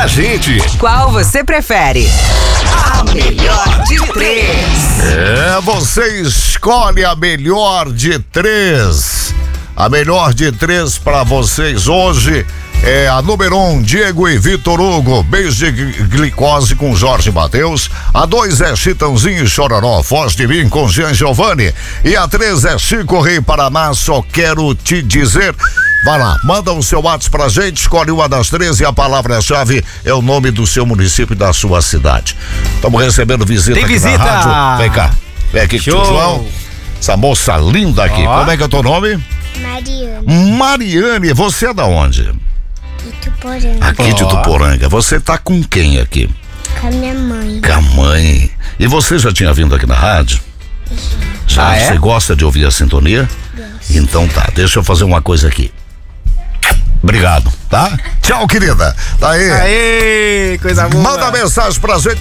pra gente. Qual você prefere? A melhor de três. Você escolhe a melhor de três. A melhor de três pra vocês hoje é a número 1, Diego e Vitor Hugo, Beijo de Glicose com Jorge Mateus. A 2 é Chitãozinho e Chororó, Foz de Mim com Jean Giovanni. E a 3 é Chico Rei Paraná, Só Quero Te Dizer. Vai lá, manda o seu WhatsApp pra gente, escolhe uma das três e a palavra-chave é o nome do seu município e da sua cidade. Estamos recebendo visita Tem aqui visita. na rádio. Vem cá, vem aqui com o João. Essa moça linda aqui. Como é que é o teu nome? Mariane. Mariane, você é da onde? Ituporanga. Aqui de Ituporanga. Você tá com quem aqui? Com a minha mãe. Com a mãe. E você já tinha vindo aqui na rádio? Já? Você gosta de ouvir a sintonia? Gosto. Então tá, deixa eu fazer uma coisa aqui. Obrigado, tá? Tchau, querida. Tá aí. Aê, coisa boa. Manda mensagem pra gente.